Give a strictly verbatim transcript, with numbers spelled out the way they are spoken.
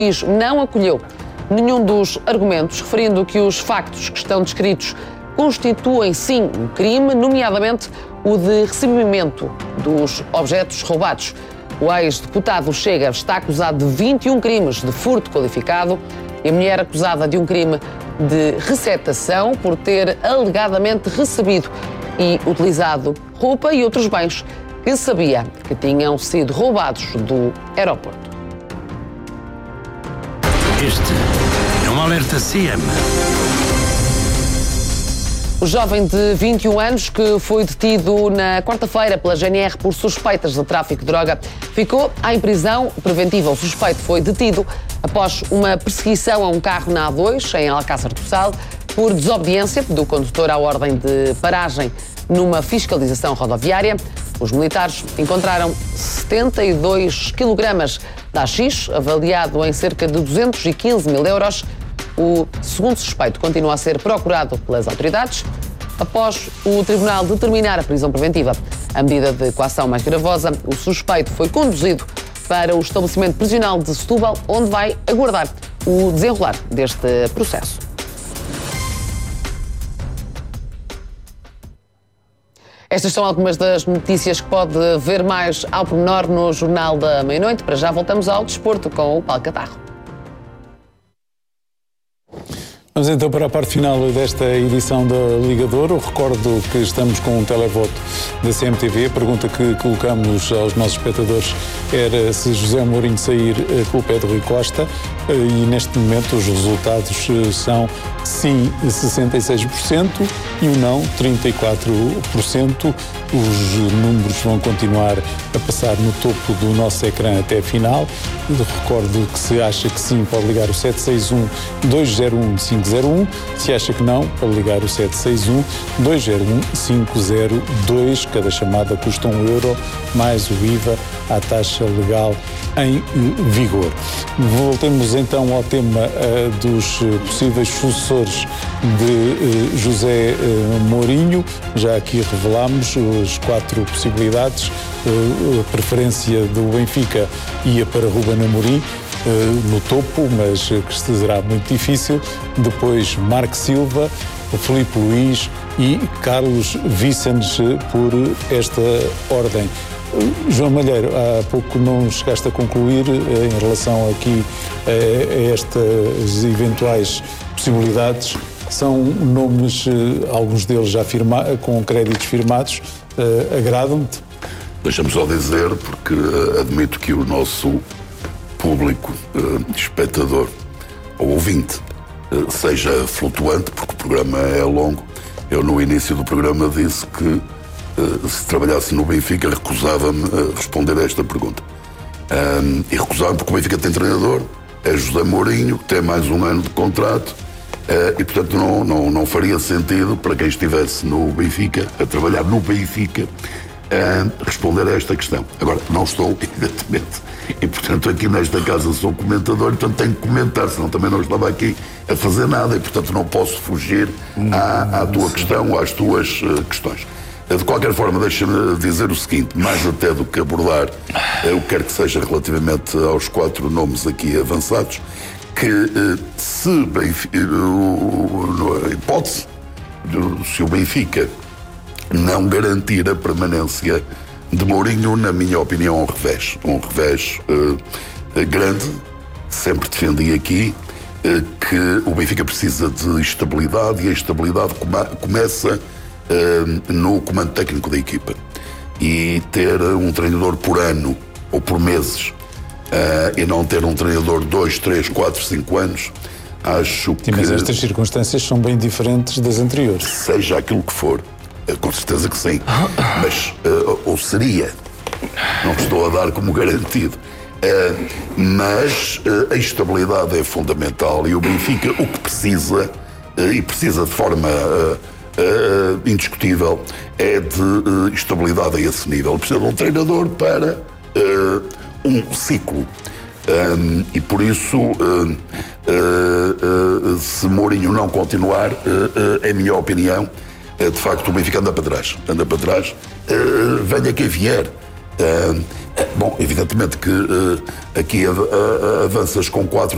não acolheu nenhum dos argumentos, referindo que os factos que estão descritos constituem, sim, um crime, nomeadamente o de recebimento dos objetos roubados. O ex-deputado Chega está acusado de vinte e um crimes de furto qualificado e a mulher acusada de um crime de receptação por ter alegadamente recebido e utilizado roupa e outros bens que sabia que tinham sido roubados do aeroporto. Este é um alerta C M. O jovem de vinte e um anos, que foi detido na quarta-feira pela G N R por suspeitas de tráfico de droga, ficou em prisão preventiva. O suspeito foi detido após uma perseguição a um carro na A dois, em Alcácer do Sal, por desobediência do condutor à ordem de paragem numa fiscalização rodoviária. Os militares encontraram setenta e dois quilogramas de haxixe, avaliado em cerca de duzentos e quinze mil euros. O segundo suspeito continua a ser procurado pelas autoridades. Após o tribunal determinar a prisão preventiva, a medida de coação mais gravosa, o suspeito foi conduzido para o estabelecimento prisional de Setúbal, onde vai aguardar o desenrolar deste processo. Estas são algumas das notícias que pode ver mais ao pormenor no Jornal da Meia-Noite. Para já voltamos ao desporto com o Paulo Catarro. Vamos então para a parte final desta edição da Liga de Ouro. Recordo que estamos com um televoto da C M T V. A pergunta que colocamos aos nossos espectadores era se José Mourinho sair pelo pé de Rui Costa, e neste momento os resultados são sim sessenta e seis por cento e o não trinta e quatro por cento. Os números vão continuar a passar no topo do nosso ecrã até a final. Recordo que se acha que sim, pode ligar o sete seis um, dois zero um, cinco zero um. Se acha que não, pode ligar o sete seis um, dois zero um, cinco zero dois. Cada chamada custa um euro, mais o I V A, à taxa legal em vigor. Voltemos então ao tema uh, dos possíveis sucessores de uh, José uh, Mourinho. Já aqui revelámos as quatro possibilidades. Uh, a preferência do Benfica ia para Ruben Amorim uh, no topo, mas uh, que será muito difícil. Depois Marco Silva, Filipe Luís e Carlos Vicens uh, por esta ordem. João Malheiro, há pouco não chegaste a concluir em relação aqui a estas eventuais possibilidades. São nomes, alguns deles já firma, com créditos firmados, agradam-te? Deixa-me só dizer, porque admito que o nosso público, espectador ou ouvinte, seja flutuante, porque o programa é longo. Eu, no início do programa, disse que se trabalhasse no Benfica, recusava-me a responder a esta pergunta. Um, e recusava-me porque o Benfica tem treinador, é José Mourinho, que tem mais um ano de contrato, uh, e portanto não, não, não faria sentido para quem estivesse no Benfica, a trabalhar no Benfica, uh, responder a esta questão. Agora, não estou, evidentemente, e portanto aqui nesta casa sou comentador, portanto tenho que comentar, senão também não estava aqui a fazer nada, e portanto não posso fugir à, à tua questão ou às tuas uh, questões. De qualquer forma, deixa-me dizer o seguinte, mais até do que abordar o que quer que seja relativamente aos quatro nomes aqui avançados, que se Benfica, a hipótese, se o Benfica não garantir a permanência de Mourinho, na minha opinião, é um revés. Um revés uh, grande. Sempre defendi aqui uh, que o Benfica precisa de estabilidade, e a estabilidade come- começa uh, no comando técnico da equipa. E ter um treinador por ano ou por meses, uh, e não ter um treinador dois, três, quatro, cinco anos, acho Sim, que... mas estas circunstâncias são bem diferentes das anteriores. Seja aquilo que for, com certeza que sim, mas, uh, ou seria, não estou a dar como garantido, uh, mas uh, a estabilidade é fundamental, e o Benfica o que precisa, uh, e precisa de forma uh, uh, indiscutível, é de uh, estabilidade a esse nível. Precisa de um treinador para uh, um ciclo. Um, e por isso, uh, uh, uh, se Mourinho não continuar, uh, uh, é a minha opinião, uh, de facto o Benfica anda para trás, anda para trás, uh, venha quem vier. Uh, bom, evidentemente que uh, aqui av- uh, avanças com quatro